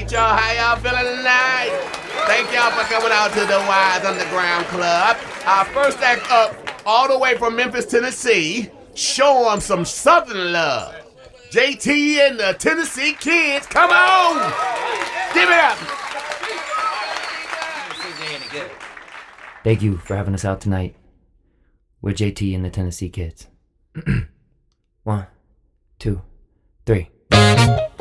meet y'all. How y'all feeling tonight? Thank y'all for coming out to the Wise Underground Club. Our first act up, all the way from Memphis, Tennessee. Show them some Southern love. JT and the Tennessee Kids, come on! Give it up! Thank you for having us out tonight. We're JT and the Tennessee Kids. 1, 2, 3.